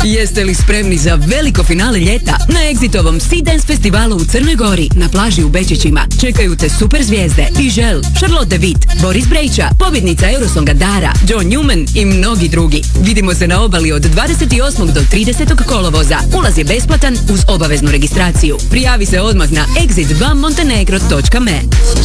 Jeste li spremni za veliko finale ljeta na Exitovom Sea Dance festivalu u Crnoj Gori na plaži u Bečićima? Čekaju te super zvijezde Tižel, Charlotte Witt, Boris Brejča, pobjednica Eurosonga Dara, John Newman i mnogi drugi. Vidimo se na obali od 28. do 30. kolovoza. Ulaz je besplatan uz obaveznu registraciju. Prijavi se odmah na exit2montenegro.me.